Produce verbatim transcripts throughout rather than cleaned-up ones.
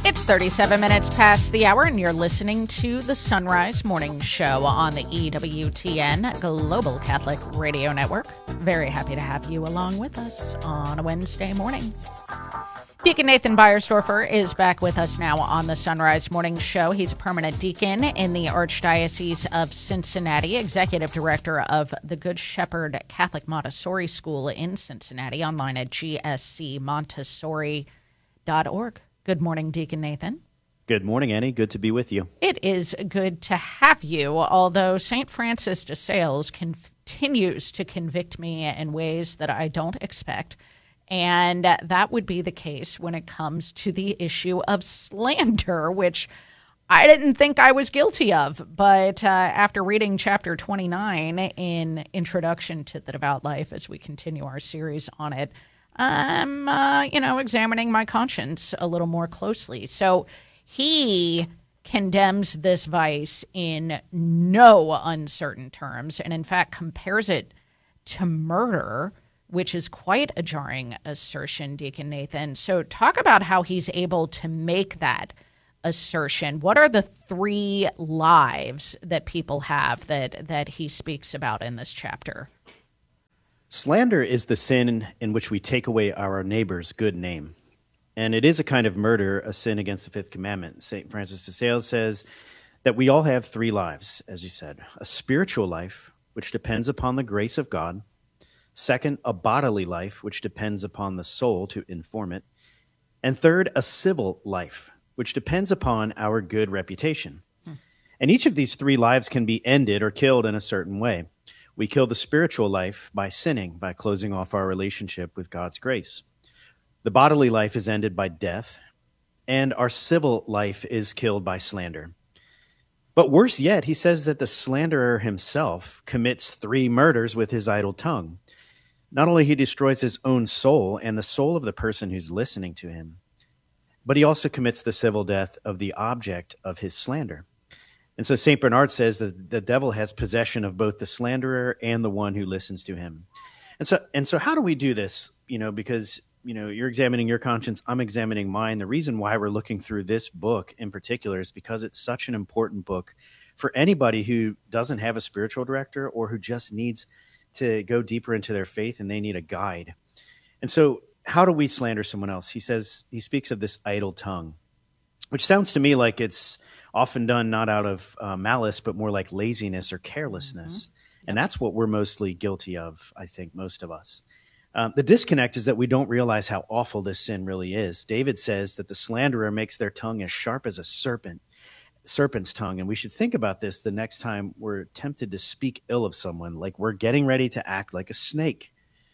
It's thirty-seven minutes past the hour, and you're listening to the Sunrise Morning Show on the E W T N Global Catholic Radio Network. Very happy to have you along with us on a Wednesday morning. Deacon Nathan Beiersdorfer is back with us now on the Sunrise Morning Show. He's a permanent deacon in the Archdiocese of Cincinnati, executive director of the Good Shepherd Catholic Montessori School in Cincinnati, online at g s c montessori dot org. Good morning, Deacon Nathan. Good morning, Annie. Good to be with you. It is good to have you, although Saint Francis de Sales continues to convict me in ways that I don't expect. And that would be the case when it comes to the issue of slander, which I didn't think I was guilty of. But uh, after reading chapter twenty-nine in Introduction to the Devout Life, as we continue our series on it, I'm, uh, you know, examining my conscience a little more closely. So he condemns this vice in no uncertain terms, and in fact compares it to murder, which is quite a jarring assertion, Deacon Nathan. So talk about how he's able to make that assertion. What are the three lives that people have that, that he speaks about in this chapter? Slander is the sin in which we take away our neighbor's good name. And it is a kind of murder, a sin against the fifth commandment. Saint Francis de Sales says that we all have three lives, as you said. A spiritual life, which depends upon the grace of God. Second, a bodily life, which depends upon the soul to inform it. And third, a civil life, which depends upon our good reputation. Hmm. And each of these three lives can be ended or killed in a certain way. We kill the spiritual life by sinning, by closing off our relationship with God's grace. The bodily life is ended by death, and our civil life is killed by slander. But worse yet, he says that the slanderer himself commits three murders with his idle tongue. Not only he destroys his own soul and the soul of the person who's listening to him, but he also commits the civil death of the object of his slander. And so Saint Bernard says that the devil has possession of both the slanderer and the one who listens to him. And so, and so how do we do this? You know, because, you know, you're examining your conscience, I'm examining mine. The reason why we're looking through this book in particular is because it's such an important book for anybody who doesn't have a spiritual director or who just needs to go deeper into their faith and they need a guide. And so how do we slander someone else? He says, he speaks of this idle tongue, which sounds to me like it's often done not out of uh, malice, but more like laziness or carelessness. Mm-hmm. And that's what we're mostly guilty of, I think, most of us. Um, the disconnect is that we don't realize how awful this sin really is. David says that the slanderer makes their tongue as sharp as a serpent, serpent's tongue. And we should think about this the next time we're tempted to speak ill of someone, like we're getting ready to act like a snake.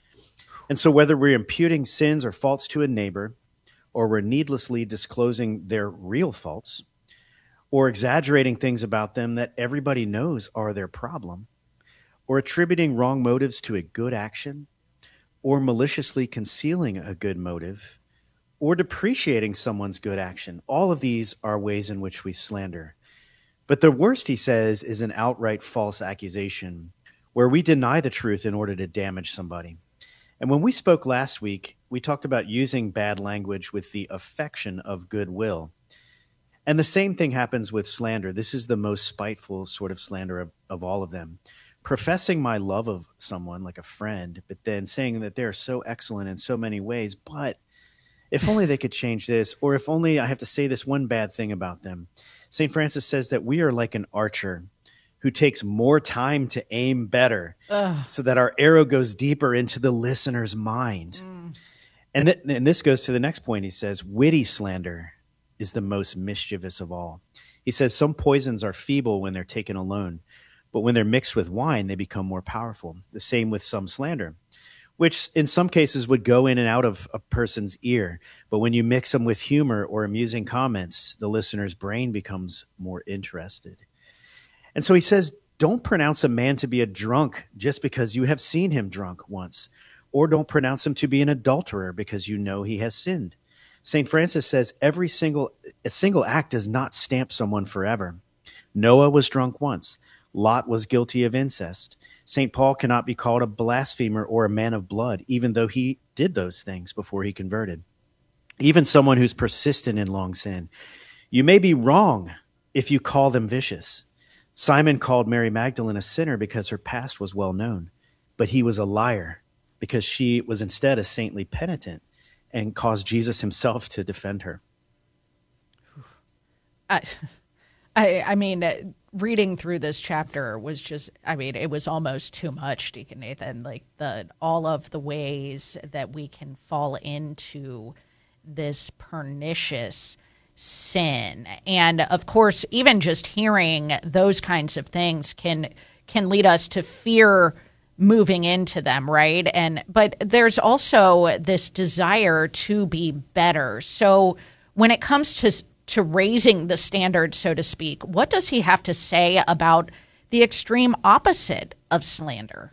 And so whether we're imputing sins or faults to a neighbor, or we're needlessly disclosing their real faults, or exaggerating things about them that everybody knows are their problem, or attributing wrong motives to a good action, or maliciously concealing a good motive, or depreciating someone's good action. All of these are ways in which we slander. But the worst, he says, is an outright false accusation, where we deny the truth in order to damage somebody. And when we spoke last week, we talked about using bad language with the affection of goodwill. And the same thing happens with slander. This is the most spiteful sort of slander of, of all of them. Professing my love of someone like a friend, but then saying that they're so excellent in so many ways, but if only they could change this, or if only I have to say this one bad thing about them. Saint Francis says that we are like an archer who takes more time to aim better Ugh. so that our arrow goes deeper into the listener's mind. Mm. And, th- and this goes to the next point. He says, witty slander is the most mischievous of all. He says some poisons are feeble when they're taken alone, but when they're mixed with wine, they become more powerful. The same with some slander, which in some cases would go in and out of a person's ear. But when you mix them with humor or amusing comments, the listener's brain becomes more interested. And so he says, don't pronounce a man to be a drunk just because you have seen him drunk once, or don't pronounce him to be an adulterer because you know he has sinned. Saint Francis says every single a single act does not stamp someone forever. Noah was drunk once. Lot was guilty of incest. Saint Paul cannot be called a blasphemer or a man of blood, even though he did those things before he converted. even someone who's persistent in long sin. You may be wrong if you call them vicious. Simon called Mary Magdalene a sinner because her past was well known, but he was a liar because she was instead a saintly penitent and caused Jesus himself to defend her. I, I, I mean, reading through this chapter was just, I mean, it was almost too much, Deacon Nathan, like the all of the ways that we can fall into this pernicious sin. And of course, even just hearing those kinds of things can can lead us to fear moving into them, right? And but there's also this desire to be better. So when it comes to to raising the standard, so to speak, what does he have to say about the extreme opposite of slander?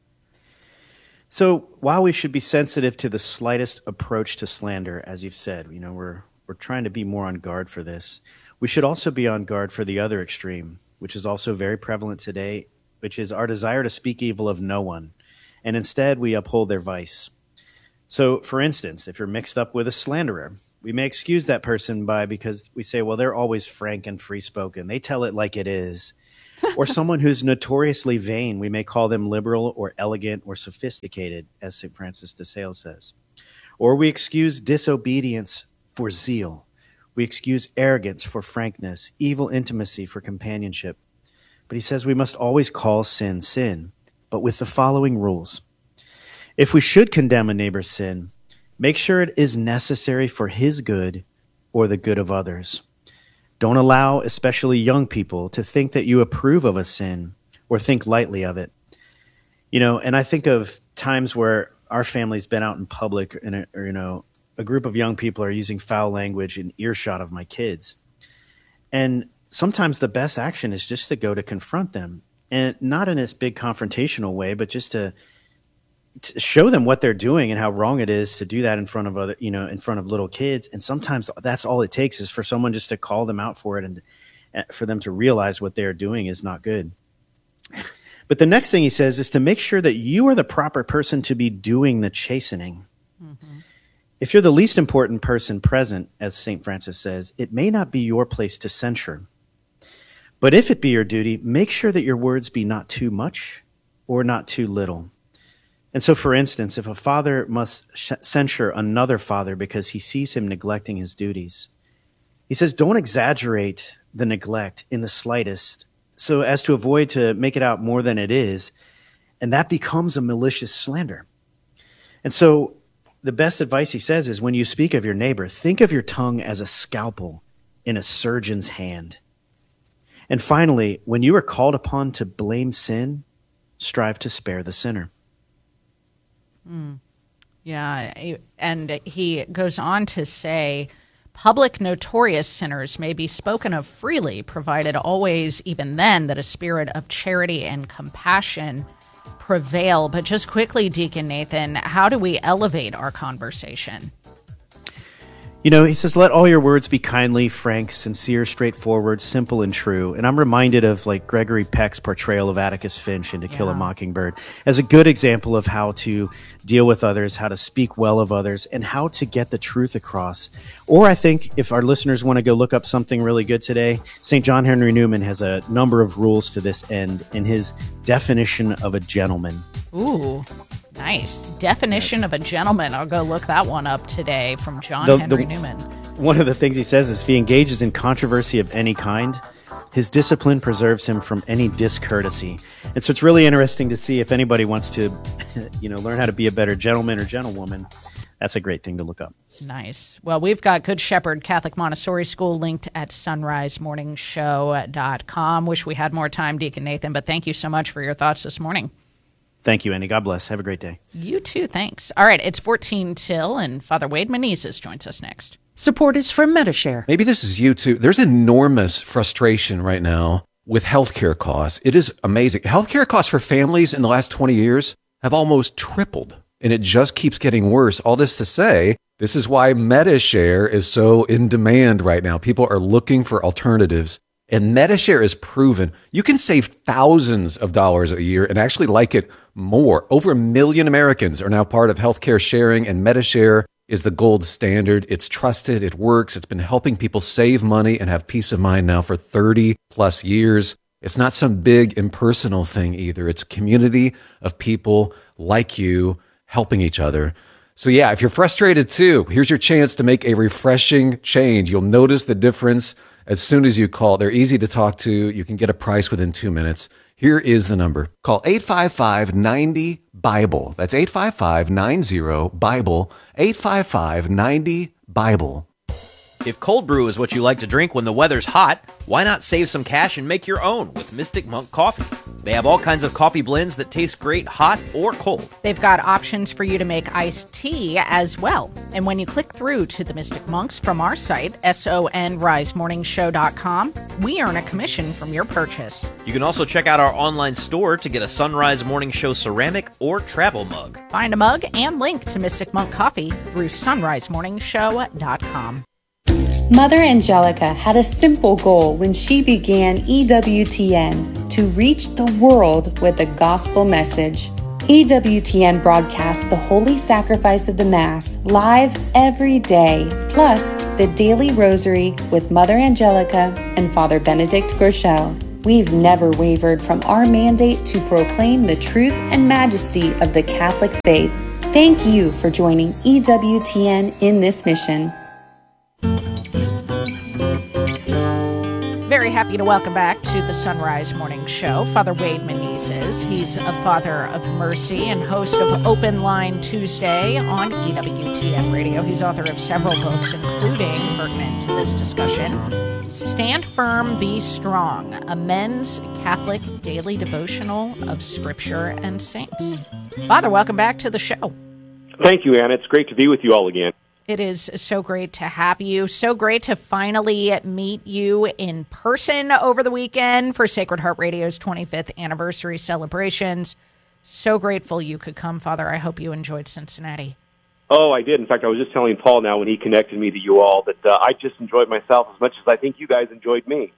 So while we should be sensitive to the slightest approach to slander, as you've said, you know, we're we're trying to be more on guard for this. We should also be on guard for the other extreme, which is also very prevalent today, which is our desire to speak evil of no one, and instead we uphold their vice. So, for instance, if you're mixed up with a slanderer, we may excuse that person by because we say, well, they're always frank and free-spoken. They tell it like it is. Or someone who's notoriously vain, we may call them liberal or elegant or sophisticated, as Saint Francis de Sales says. Or we excuse disobedience for zeal. We excuse arrogance for frankness, evil intimacy for companionship. But he says we must always call sin sin, but with the following rules. If we should condemn a neighbor's sin, make sure it is necessary for his good or the good of others. Don't allow, especially young people, to think that you approve of a sin or think lightly of it. You know, and I think of times where our family's been out in public and, a, or, you know, a group of young people are using foul language in earshot of my kids. And sometimes the best action is just to go to confront them, and not in this big confrontational way, but just to to show them what they're doing and how wrong it is to do that in front of other, you know, in front of little kids. And sometimes that's all it takes is for someone just to call them out for it and for them to realize what they're doing is not good. But the next thing he says is to make sure that you are the proper person to be doing the chastening. Mm-hmm. If you're the least important person present, as Saint Francis says, it may not be your place to censure. But if it be your duty, make sure that your words be not too much or not too little. And so, for instance, if a father must sh- censure another father because he sees him neglecting his duties, he says, don't exaggerate the neglect in the slightest so as to avoid to make it out more than it is, and that becomes a malicious slander. And so the best advice he says is when you speak of your neighbor, think of your tongue as a scalpel in a surgeon's hand. And finally, when you are called upon to blame sin, strive to spare the sinner. Mm. Yeah, and he goes on to say, public notorious sinners may be spoken of freely, provided always, even then, that a spirit of charity and compassion prevail. But just quickly, Deacon Nathan, how do we elevate our conversation? You know, he says, let all your words be kindly, frank, sincere, straightforward, simple, and true. And I'm reminded of like Gregory Peck's portrayal of Atticus Finch in To Kill a Mockingbird as a good example of how to deal with others, how to speak well of others, and how to get the truth across. Or I think if our listeners want to go look up something really good today, Saint John Henry Newman has a number of rules to this end in his definition of a gentleman. Ooh. Nice. Definition yes. of a gentleman. I'll go look that one up today from John the, Henry the, Newman. One of the things he says is if he engages in controversy of any kind, his discipline preserves him from any discourtesy. And so it's really interesting to see if anybody wants to, you know, learn how to be a better gentleman or gentlewoman. That's a great thing to look up. Nice. Well, we've got Good Shepherd Catholic Montessori School linked at sunrise morning show dot com. Wish we had more time, Deacon Nathan, but thank you so much for your thoughts this morning. Thank you, Andy. God bless. Have a great day. You too. Thanks. All right. It's fourteen till, and Father Wade Menezes joins us next. Support is from Medi-Share. Maybe this is you too. There's enormous frustration right now with healthcare costs. It is amazing. Healthcare costs for families in the last twenty years have almost tripled, and it just keeps getting worse. All this to say, this is why Medi-Share is so in demand right now. People are looking for alternatives. And Medi-Share is proven you can save thousands of dollars a year and actually like it more. Over a million Americans are now part of healthcare sharing, and Medi-Share is the gold standard. It's trusted, it works, it's been helping people save money and have peace of mind now for thirty plus years. It's not some big impersonal thing either. It's a community of people like you helping each other. So yeah, if you're frustrated too, here's your chance to make a refreshing change. You'll notice the difference as soon as you call. They're easy to talk to. You can get a price within two minutes. Here is the number. Call eight five five, nine zero, BIBLE. That's eight five five, nine zero, BIBLE. eight five five, nine zero, BIBLE. If cold brew is what you like to drink when the weather's hot, why not save some cash and make your own with Mystic Monk Coffee? They have all kinds of coffee blends that taste great hot or cold. They've got options for you to make iced tea as well. And when you click through to the Mystic Monks from our site, sonrise morning show dot com, we earn a commission from your purchase. You can also check out our online store to get a Sunrise Morning Show ceramic or travel mug. Find a mug and link to Mystic Monk Coffee through sunrise morning show dot com. Mother Angelica had a simple goal when she began E W T N, to reach the world with the gospel message. E W T N broadcasts the Holy Sacrifice of the Mass live every day, plus the Daily Rosary with Mother Angelica and Father Benedict Groeschel. We've never wavered from our mandate to proclaim the truth and majesty of the Catholic faith. Thank you for joining E W T N in this mission. Very happy to welcome back to the Sunrise Morning Show, Father Wade Menezes. He's a father of mercy and host of Open Line Tuesday on E W T N Radio. He's author of several books, including, pertinent to this discussion, Stand Firm, Be Strong, a men's Catholic daily devotional of Scripture and Saints. Father, welcome back to the show. Thank you, Anna. It's great to be with you all again. It is so great to have you. So great to finally meet you in person over the weekend for Sacred Heart Radio's twenty-fifth anniversary celebrations. So grateful you could come, Father. I hope you enjoyed Cincinnati. Oh, I did. In fact, I was just telling Paul now when he connected me to you all that uh, I just enjoyed myself as much as I think you guys enjoyed me.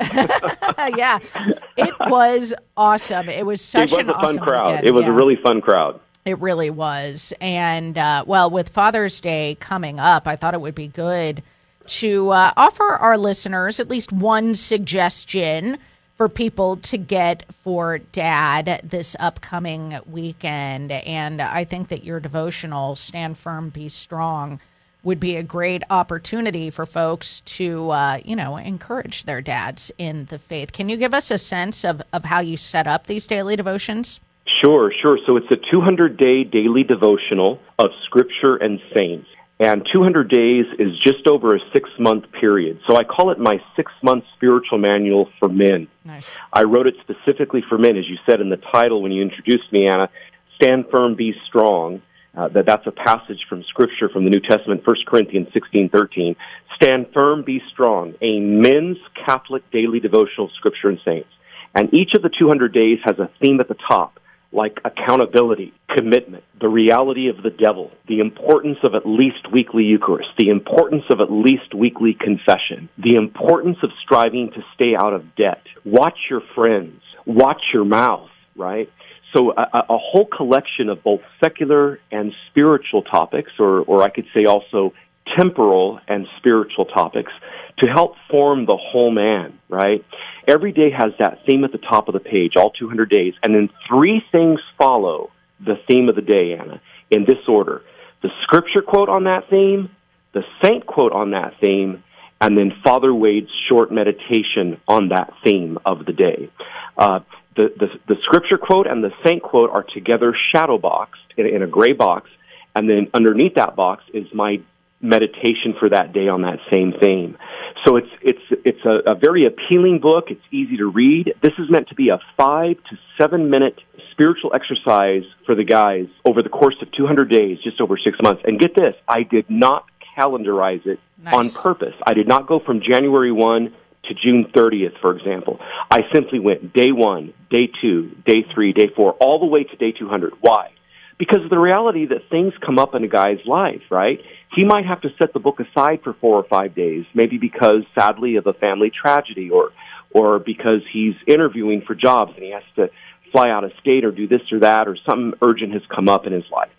Yeah, it was awesome. It was such it was an a fun awesome crowd. weekend. It was yeah. a really fun crowd. It really was. And, uh, well, with Father's Day coming up, I thought it would be good to uh, offer our listeners at least one suggestion for people to get for Dad this upcoming weekend. And I think that your devotional, Stand Firm, Be Strong, would be a great opportunity for folks to, uh, you know, encourage their dads in the faith. Can you give us a sense of, of how you set up these daily devotions? Sure, sure. So it's a two hundred day daily devotional of Scripture and Saints. And two hundred days is just over a six-month period. So I call it my six-month spiritual manual for men. Nice. I wrote it specifically for men, as you said in the title when you introduced me, Anna. Stand firm, be strong. Uh, that that's a passage from Scripture from the New Testament, First Corinthians sixteen thirteen. Stand firm, be strong. A men's Catholic daily devotional of Scripture and Saints. And each of the two hundred days has a theme at the top, like accountability, commitment, the reality of the devil, the importance of at least weekly Eucharist, the importance of at least weekly confession, the importance of striving to stay out of debt. Watch your friends, watch your mouth, right? So a, a whole collection of both secular and spiritual topics, or, or I could say also temporal and spiritual topics, to help form the whole man, right? Every day has that theme at the top of the page, all two hundred days, and then three things follow the theme of the day, Anna, in this order. The Scripture quote on that theme, the Saint quote on that theme, and then Father Wade's short meditation on that theme of the day. Uh, the, the, the Scripture quote and the Saint quote are together shadow boxed in, in a gray box, and then underneath that box is my meditation for that day on that same theme. So it's it's it's a, a very appealing book. It's easy to read. This is meant to be a five to seven minute spiritual exercise for the guys over the course of two hundred days, just over six months. And get this, I did not calendarize it Nice. on purpose. I did not go from January first to June thirtieth, for example. I simply went day one, day two, day three, day four, all the way to day two hundred. Why? Because of the reality that things come up in a guy's life, right? He might have to set the book aside for four or five days, maybe because, sadly, of a family tragedy, or or because he's interviewing for jobs and he has to fly out of state or do this or that, or something urgent has come up in his life.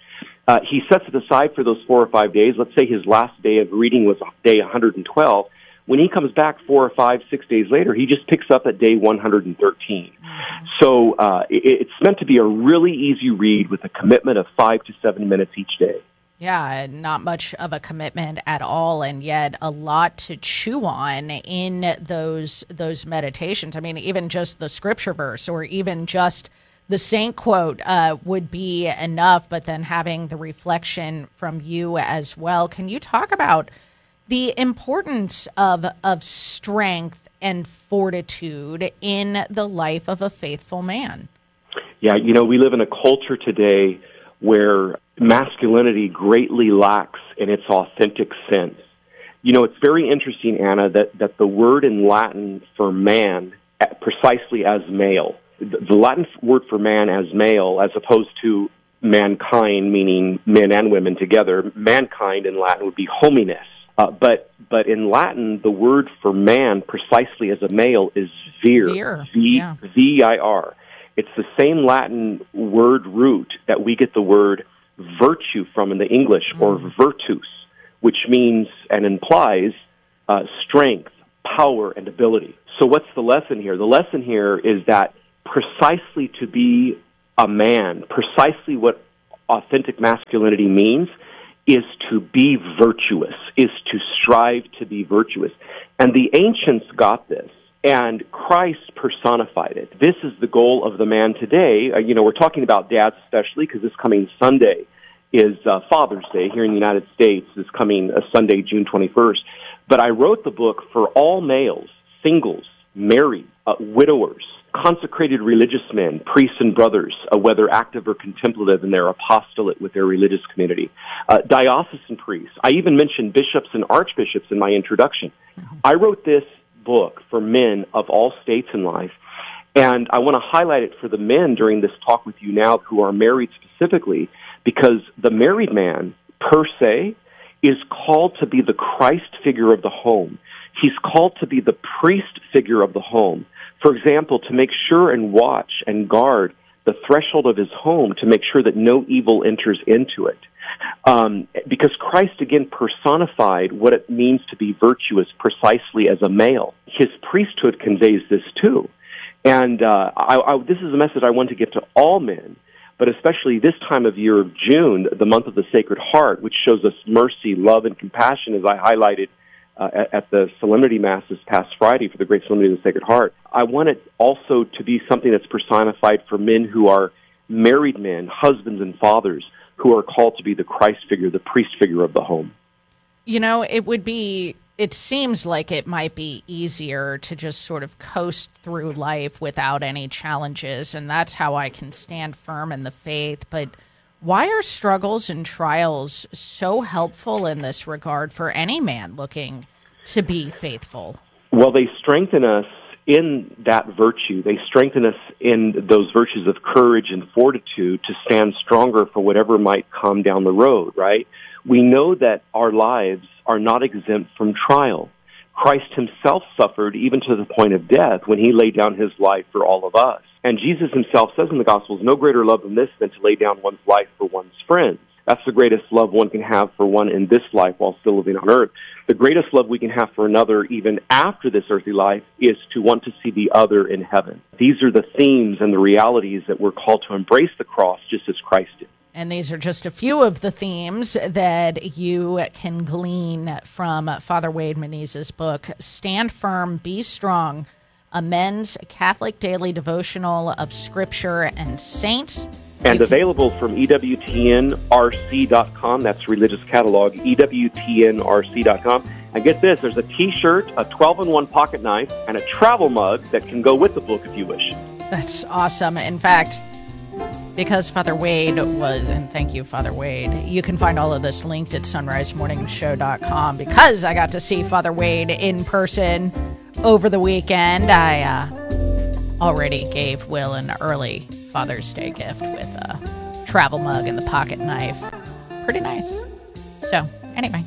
Uh, he sets it aside for those four or five days. Let's say his last day of reading was day one hundred twelve. When he comes back four or five, six days later, he just picks up at day one hundred thirteen. Mm-hmm. So uh, it, it's meant to be a really easy read with a commitment of five to seven minutes each day. Yeah, not much of a commitment at all, and yet a lot to chew on in those those meditations. I mean, even just the scripture verse or even just the saint quote uh, would be enough, but then having the reflection from you as well. Can you talk about the importance of of strength and fortitude in the life of a faithful man? Yeah, you know, we live in a culture today where masculinity greatly lacks in its authentic sense. You know, it's very interesting, Anna, that, that the word in Latin for man, precisely as male, the Latin word for man as male, as opposed to mankind, meaning men and women together, mankind in Latin would be hominus. Uh, but but in Latin, the word for man, precisely as a male, is vir, vir. V, yeah. V I R. It's the same Latin word root that we get the word virtue from in the English, mm. or virtus, which means and implies uh, strength, power, and ability. So what's the lesson here? The lesson here is that precisely to be a man, precisely what authentic masculinity means, is to be virtuous, is to strive to be virtuous. And the ancients got this, and Christ personified it. This is the goal of the man today. Uh, you know, we're talking about dads especially, because this coming Sunday is uh, Father's Day here in the United States, this coming uh, Sunday, June twenty-first. But I wrote the book for all males, singles, married, uh, widowers, consecrated religious men, priests and brothers, uh, whether active or contemplative in their apostolate with their religious community, uh, diocesan priests. I even mentioned bishops and archbishops in my introduction. Mm-hmm. I wrote this book for men of all states in life, and I want to highlight it for the men during this talk with you now who are married specifically, because the married man, per se, is called to be the Christ figure of the home. He's called to be the priest figure of the home. For example, to make sure and watch and guard the threshold of his home to make sure that no evil enters into it. Um, because Christ, again, personified what it means to be virtuous precisely as a male. His priesthood conveys this too. And uh, I, I, this is a message I want to give to all men, but especially this time of year of June, the month of the Sacred Heart, which shows us mercy, love, and compassion, as I highlighted uh, at, at the Solemnity Mass this past Friday for the Great Solemnity of the Sacred Heart. I want it also to be something that's personified for men who are married men, husbands and fathers, who are called to be the Christ figure, the priest figure of the home. You know, it would be, it seems like it might be easier to just sort of coast through life without any challenges, and that's how I can stand firm in the faith. But why are struggles and trials so helpful in this regard for any man looking to be faithful? Well, they strengthen us in that virtue. They strengthen us in those virtues of courage and fortitude to stand stronger for whatever might come down the road, right? We know that our lives are not exempt from trial. Christ himself suffered even to the point of death when he laid down his life for all of us. And Jesus himself says in the Gospels, no greater love than this than to lay down one's life for one's friends. That's the greatest love one can have for one in this life while still living on earth. The greatest love we can have for another even after this earthly life is to want to see the other in heaven. These are the themes and the realities that we're called to embrace the cross just as Christ did. And these are just a few of the themes that you can glean from Father Wade Menezes' book, Stand Firm, Be Strong, a men's Catholic daily devotional of Scripture and Saints. And available from E W T N R C dot com. That's religious catalog, E W T N R C dot com. And get this, there's a T-shirt, a twelve in one pocket knife, and a travel mug that can go with the book if you wish. That's awesome. In fact, because Father Wade was, and thank you, Father Wade, you can find all of this linked at sunrise morning show dot com. Because I got to see Father Wade in person over the weekend, I uh, already gave Will an early Father's Day gift with a travel mug and the pocket knife. Pretty nice. So, anyway,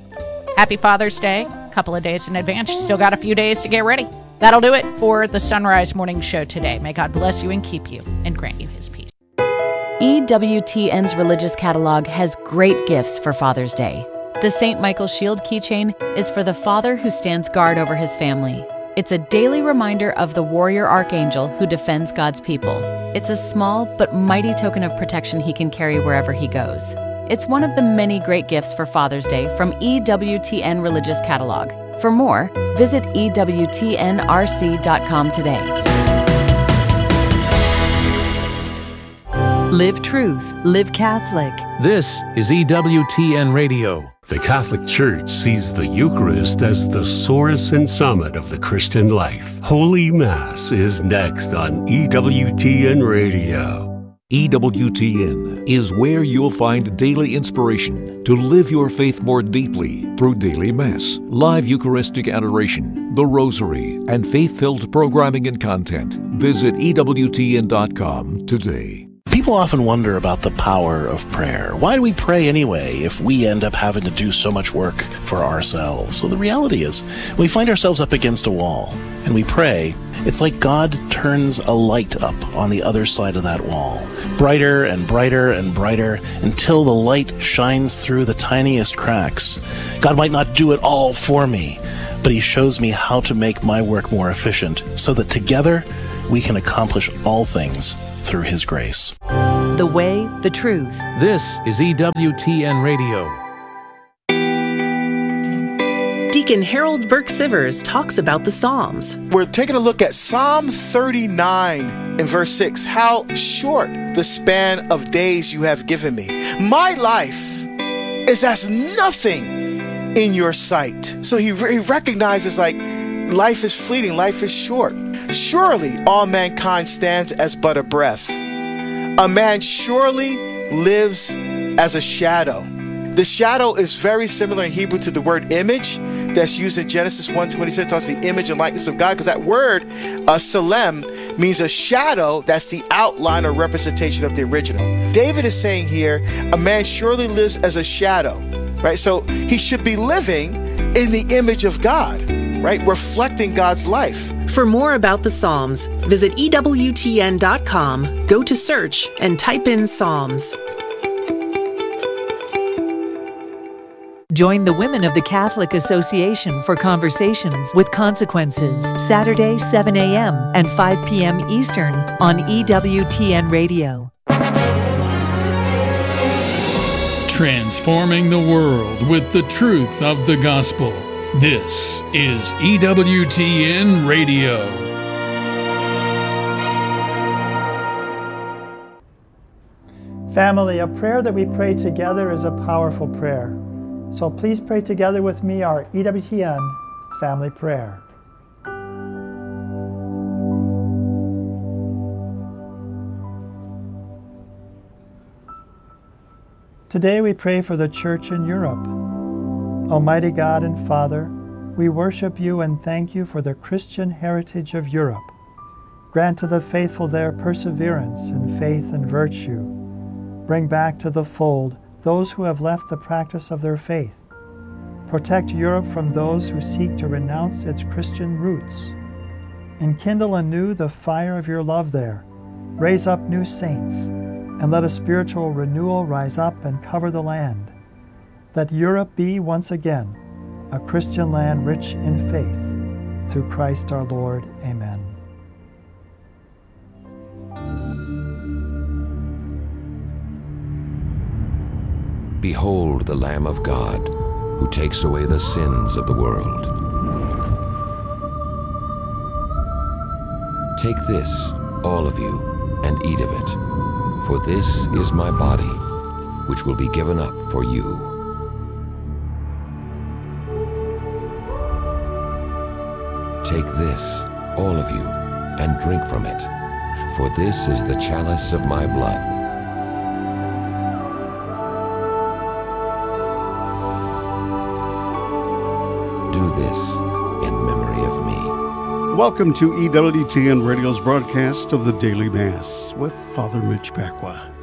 happy Father's Day. A couple of days in advance. You still got a few days to get ready. That'll do it for the Sunrise Morning Show today. May God bless you and keep you and grant you his peace. E W T N's religious catalog has great gifts for Father's Day. The Saint Michael Shield keychain is for the father who stands guard over his family. It's a daily reminder of the warrior archangel who defends God's people. It's a small but mighty token of protection he can carry wherever he goes. It's one of the many great gifts for Father's Day from E W T N Religious Catalog. For more, visit E W T N R C dot com today. Live truth, live Catholic. This is E W T N Radio. The Catholic Church sees the Eucharist as the source and summit of the Christian life. Holy Mass is next on E W T N Radio. E W T N is where you'll find daily inspiration to live your faith more deeply through daily Mass, live Eucharistic adoration, the Rosary, and faith-filled programming and content. Visit E W T N dot com today. People often wonder about the power of prayer. Why do we pray anyway if we end up having to do so much work for ourselves? So the reality is, we find ourselves up against a wall and we pray, it's like God turns a light up on the other side of that wall. Brighter and brighter and brighter until the light shines through the tiniest cracks. God might not do it all for me, but He shows me how to make my work more efficient so that together we can accomplish all things through His grace. The way, the truth. This is E W T N Radio. Deacon Harold Burke Sivers talks about the Psalms. We're taking a look at Psalm thirty-nine in verse six. How short the span of days you have given me. My life is as nothing in your sight. So he, he recognizes like life is fleeting, life is short. Surely all mankind stands as but a breath. A man surely lives as a shadow. The shadow is very similar in Hebrew to the word image that's used in Genesis one twenty-six, talks the image and likeness of God, because that word, uh, Salem, means a shadow that's the outline or representation of the original. David is saying here, a man surely lives as a shadow, right? So he should be living in the image of God, right? Reflecting God's life. For more about the Psalms, visit E W T N dot com, go to search, and type in Psalms. Join the Women of the Catholic Association for Conversations with Consequences, Saturday, seven a.m. and five p.m. Eastern on E W T N Radio. Transforming the world with the truth of the gospel. This is E W T N Radio. Family, a prayer that we pray together is a powerful prayer. So please pray together with me our E W T N family prayer. Today we pray for the Church in Europe. Almighty God and Father, we worship You and thank You for the Christian heritage of Europe. Grant to the faithful there perseverance in faith and virtue. Bring back to the fold those who have left the practice of their faith. Protect Europe from those who seek to renounce its Christian roots. Enkindle anew the fire of Your love there. Raise up new saints, and let a spiritual renewal rise up and cover the land. Let Europe be once again a Christian land rich in faith. Through Christ our Lord. Amen. Behold the Lamb of God, who takes away the sins of the world. Take this, all of you, and eat of it, for this is my body, which will be given up for you. Take this, all of you, and drink from it, for this is the chalice of my blood. Do this in memory of me. Welcome to E W T N Radio's broadcast of the Daily Mass with Father Mitch Pacwa.